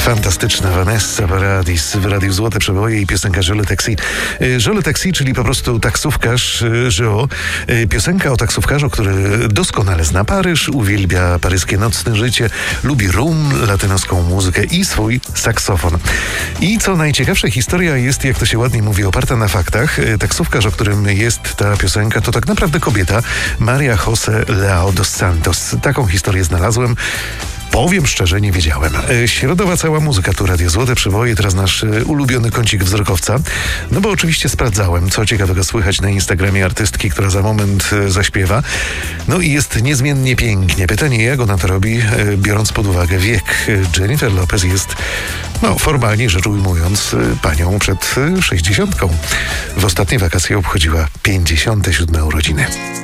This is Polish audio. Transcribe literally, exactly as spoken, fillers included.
Fantastyczna Vanessa Paradis w Radiu Złote Przeboje i piosenka Jolie Taxi. Jolie Taxi, czyli po prostu taksówkarz Jo. Piosenka o taksówkarzu, który doskonale zna Paryż, uwielbia paryskie nocne życie, lubi rum, latynoską muzykę i swój saksofon. I co najciekawsze, historia jest, jak to się ładnie mówi, oparta na faktach. Taksówkarz, o którym jest ta piosenka, to tak naprawdę kobieta, Maria José Leao dos Santos. Taką historię znalazłem. Powiem szczerze, nie wiedziałem. Środowa cała muzyka, tu Radio Złote Przeboje, teraz nasz ulubiony kącik wzrokowca. No bo oczywiście sprawdzałem, co ciekawego słychać na Instagramie artystki, która za moment zaśpiewa. No i jest niezmiennie pięknie. Pytanie, jak ona to robi, biorąc pod uwagę wiek. Jennifer Lopez jest, no formalnie rzecz ujmując, panią przed sześćdziesiątką. W ostatnie wakacje obchodziła pięćdziesiąte siódme urodziny.